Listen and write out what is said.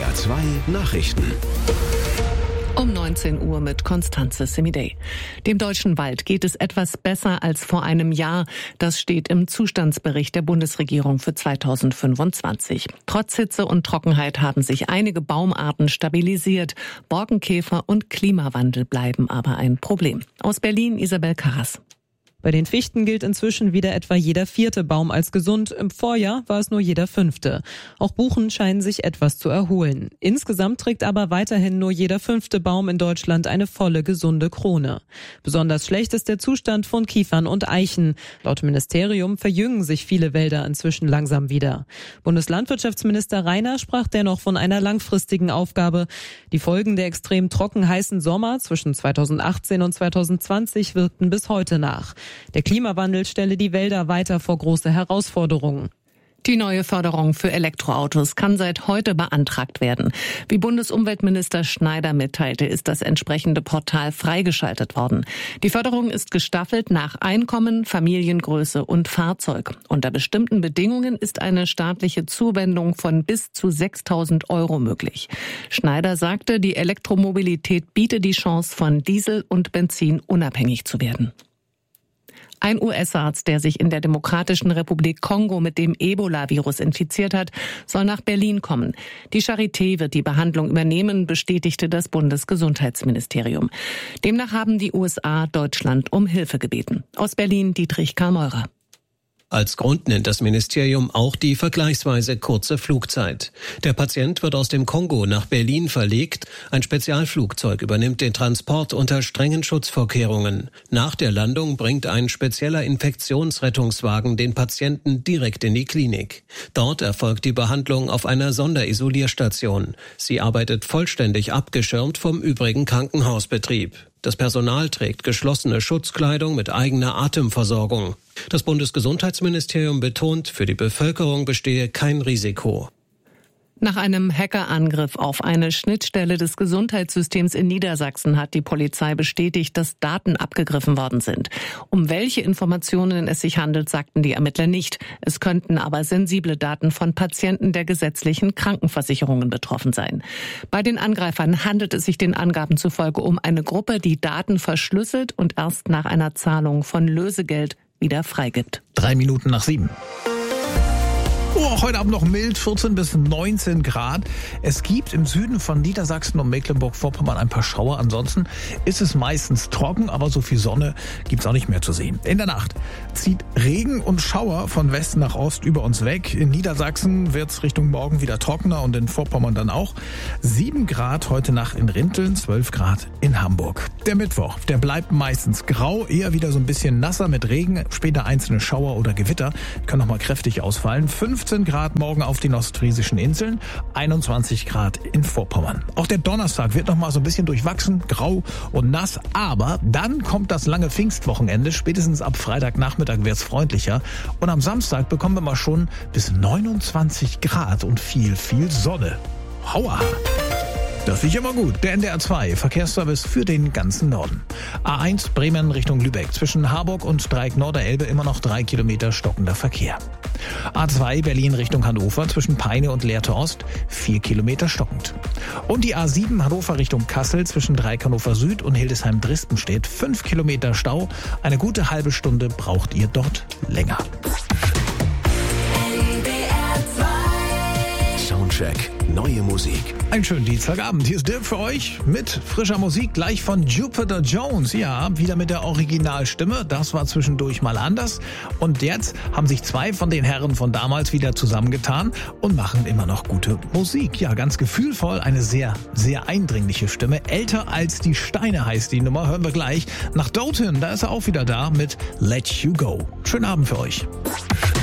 NDR 2 Nachrichten. Um 19 Uhr mit Konstanze Semidey. Dem deutschen Wald geht es etwas besser als vor einem Jahr. Das steht im Zustandsbericht der Bundesregierung für 2025. Trotz Hitze und Trockenheit haben sich einige Baumarten stabilisiert. Borkenkäfer und Klimawandel bleiben aber ein Problem. Aus Berlin Isabel Karras. Bei den Fichten gilt inzwischen wieder etwa jeder 4. Baum als gesund. Im Vorjahr war es nur jeder 5. Auch Buchen scheinen sich etwas zu erholen. Insgesamt trägt aber weiterhin nur jeder 5. Baum in Deutschland eine volle, gesunde Krone. Besonders schlecht ist der Zustand von Kiefern und Eichen. Laut Ministerium verjüngen sich viele Wälder inzwischen langsam wieder. Bundeslandwirtschaftsminister Reiner sprach dennoch von einer langfristigen Aufgabe. Die Folgen der extrem trocken heißen Sommer zwischen 2018 und 2020 wirkten bis heute nach. Der Klimawandel stelle die Wälder weiter vor große Herausforderungen. Die neue Förderung für Elektroautos kann seit heute beantragt werden. Wie Bundesumweltminister Schneider mitteilte, ist das entsprechende Portal freigeschaltet worden. Die Förderung ist gestaffelt nach Einkommen, Familiengröße und Fahrzeug. Unter bestimmten Bedingungen ist eine staatliche Zuwendung von bis zu 6.000 € möglich. Schneider sagte, die Elektromobilität biete die Chance, von Diesel und Benzin unabhängig zu werden. Ein US-Arzt, der sich in der Demokratischen Republik Kongo mit dem Ebola-Virus infiziert hat, soll nach Berlin kommen. Die Charité wird die Behandlung übernehmen, bestätigte das Bundesgesundheitsministerium. Demnach haben die USA Deutschland um Hilfe gebeten. Aus Berlin Dietrich K. Meurer. Als Grund nennt das Ministerium auch die vergleichsweise kurze Flugzeit. Der Patient wird aus dem Kongo nach Berlin verlegt. Ein Spezialflugzeug übernimmt den Transport unter strengen Schutzvorkehrungen. Nach der Landung bringt ein spezieller Infektionsrettungswagen den Patienten direkt in die Klinik. Dort erfolgt die Behandlung auf einer Sonderisolierstation. Sie arbeitet vollständig abgeschirmt vom übrigen Krankenhausbetrieb. Das Personal trägt geschlossene Schutzkleidung mit eigener Atemversorgung. Das Bundesgesundheitsministerium betont, für die Bevölkerung bestehe kein Risiko. Nach einem Hackerangriff auf eine Schnittstelle des Gesundheitssystems in Niedersachsen hat die Polizei bestätigt, dass Daten abgegriffen worden sind. Um welche Informationen es sich handelt, sagten die Ermittler nicht. Es könnten aber sensible Daten von Patienten der gesetzlichen Krankenversicherungen betroffen sein. Bei den Angreifern handelt es sich den Angaben zufolge um eine Gruppe, die Daten verschlüsselt und erst nach einer Zahlung von Lösegeld wieder freigibt. 7:03. Heute Abend noch mild, 14 bis 19 Grad. Es gibt im Süden von Niedersachsen und Mecklenburg-Vorpommern ein paar Schauer. Ansonsten ist es meistens trocken, aber so viel Sonne gibt's auch nicht mehr zu sehen. In der Nacht zieht Regen und Schauer von West nach Ost über uns weg. In Niedersachsen wird's Richtung Morgen wieder trockener und in Vorpommern dann auch. 7 Grad heute Nacht in Rinteln, 12 Grad in Hamburg. Der Mittwoch, der bleibt meistens grau, eher wieder so ein bisschen nasser mit Regen. Später einzelne Schauer oder Gewitter können noch mal kräftig ausfallen. 15 Grad morgen auf den ostfriesischen Inseln, 21 Grad in Vorpommern. Auch der Donnerstag wird noch mal so ein bisschen durchwachsen, grau und nass, aber dann kommt das lange Pfingstwochenende. Spätestens ab Freitagnachmittag wird's freundlicher und am Samstag bekommen wir mal schon bis 29 Grad und viel Sonne. Hauer! Das finde ich immer gut. Der NDR 2 Verkehrsservice für den ganzen Norden. A1 Bremen Richtung Lübeck. Zwischen Harburg und Dreieck-Norderelbe immer noch 3 Kilometer stockender Verkehr. A2 Berlin Richtung Hannover. Zwischen Peine und Lehrte Ost 4 Kilometer stockend. Und die A7 Hannover Richtung Kassel. Zwischen Dreieck Hannover Süd und Hildesheim-Dresden 5 Kilometer Stau. Eine gute halbe Stunde braucht ihr dort länger. Soundcheck. Neue Musik. Einen schönen Dienstagabend. Hier ist Dirk für euch mit frischer Musik gleich von Jupiter Jones. Ja, wieder mit der Originalstimme. Das war zwischendurch mal anders. Und jetzt haben sich 2 von den Herren von damals wieder zusammengetan und machen immer noch gute Musik. Ja, ganz gefühlvoll. Eine sehr, sehr eindringliche Stimme. Älter als die Steine heißt die Nummer. Hören wir gleich. Nach Doten, da ist er auch wieder da mit Let You Go. Schönen Abend für euch.